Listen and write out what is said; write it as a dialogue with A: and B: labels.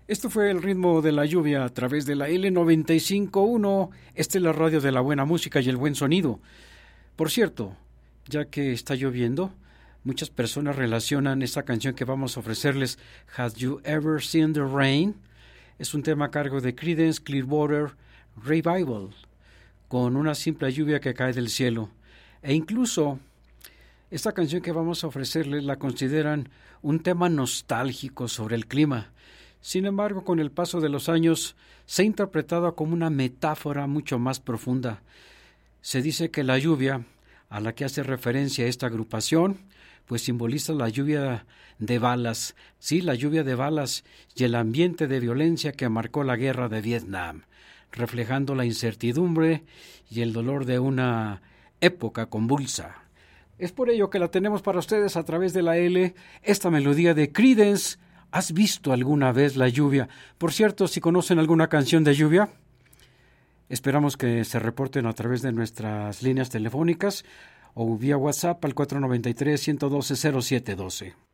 A: Esto fue el ritmo de la lluvia a través de la L95.1. Esta es la radio de la buena música y el buen sonido. Por cierto, ya que está lloviendo, muchas personas relacionan esta canción que vamos a ofrecerles, Have You Ever Seen the Rain? Es un tema a cargo de Creedence Clearwater Revival, con una simple lluvia que cae del cielo. E incluso esta canción que vamos a ofrecerles la consideran un tema nostálgico sobre el clima. Sin embargo, con el paso de los años, se ha interpretado como una metáfora mucho más profunda. Se dice que la lluvia, a la que hace referencia esta agrupación, pues simboliza la lluvia de balas, sí, la lluvia de balas y el ambiente de violencia que marcó la guerra de Vietnam, reflejando la incertidumbre y el dolor de una época convulsa. Es por ello que la tenemos para ustedes a través de la L, esta melodía de Creedence. ¿Has visto alguna vez la lluvia? Por cierto, si conocen alguna canción de lluvia, esperamos que se reporten a través de nuestras líneas telefónicas o vía WhatsApp al 493-112-0712.